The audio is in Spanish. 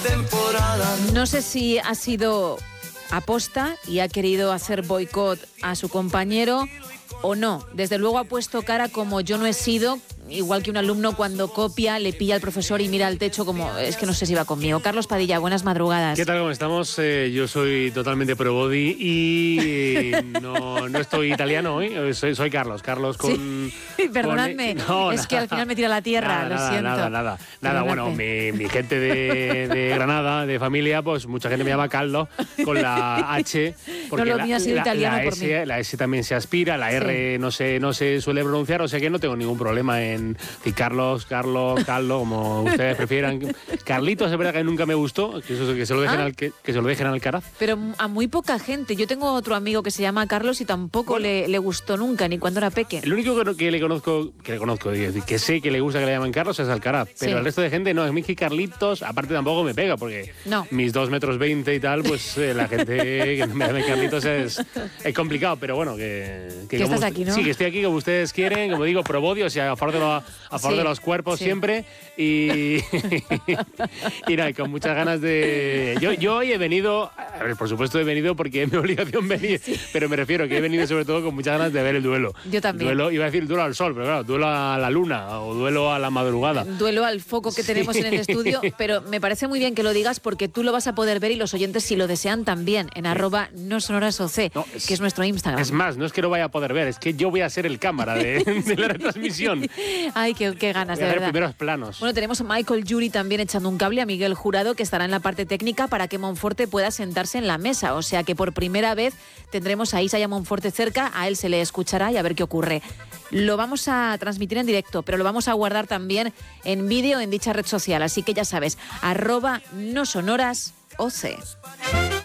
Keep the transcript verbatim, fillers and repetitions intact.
No sé si ha sido aposta y ha querido hacer boicot a su compañero o no. Desde luego ha puesto cara como yo no he sido, igual que un alumno cuando copia, le pilla al profesor y mira al techo como es que no sé si va conmigo. Carlos Padilla, buenas madrugadas. ¿Qué tal? ¿Cómo estamos? Eh, yo soy totalmente pro body y no, no estoy italiano hoy, soy, soy Carlos. Carlos con... Sí, perdonadme, con, no, es nada, que al final me tira la tierra, nada, lo nada, siento. Nada, nada, nada. Bueno, mi, mi gente de, de Granada, de familia, pues mucha gente me llama Carlos con la H. Porque no, lo la, mío ha sido la, italiano la por S, mí. La S también se aspira, la R sí. no, se, no se suele pronunciar, o sea que no tengo ningún problema en decir Carlos, Carlos, Carlos, como ustedes prefieran. Carlitos es verdad que nunca me gustó, que, eso, que, se lo dejen ¿Ah? al, que, que se lo dejen al Caraz. Pero a muy poca gente. Yo tengo otro amigo que se llama Carlos y tampoco bueno, le, le gustó nunca, ni cuando era peque. El único que, que le conozco, que le conozco, que sé que le gusta que le llamen Carlos es Alcaraz, pero sí. El resto de gente no, es mi que Carlitos, aparte tampoco me pega, porque no. mis dos metros veinte y tal, pues eh, la gente que me llame Carlitos es, es complicado, pero bueno, que... Que, que estás aquí, ¿no? Sí, que estoy aquí como ustedes quieren, como digo, probodio, o sea, a favor de, lo, a favor sí, de los cuerpos sí. siempre, y... y nada, con muchas ganas de... Yo, yo hoy he venido, a ver, por supuesto he venido porque es mi obligación venir, sí. pero me refiero que he venido sobre todo con muchas ganas de ver el duelo. Yo también. Duelo, iba a decir duelo al sol, pero claro, duelo a la luna o duelo a la madrugada. Duelo al foco que tenemos sí. en el estudio, pero me parece muy bien que lo digas porque tú lo vas a poder ver y los oyentes si lo desean también en sí. arroba no sonoras oc, no, es, que es nuestro Instagram. Es más, no es que lo vaya a poder ver, es que yo voy a ser el cámara de, de la retransmisión. Ay, qué, qué ganas, voy de a verdad. primeros planos. Bueno, tenemos a Michael Jury también echando un cable, a Miguel Jurado, que estará en la parte técnica para que Monforte pueda sentarse en la mesa. O sea que por primera vez tendremos a Isa Monforte cerca, a él se le escuchará y a ver qué ocurre. Lo vamos a transmitir en directo, pero lo vamos a guardar también en vídeo en dicha red social. Así que ya sabes, arroba no sonoras oc.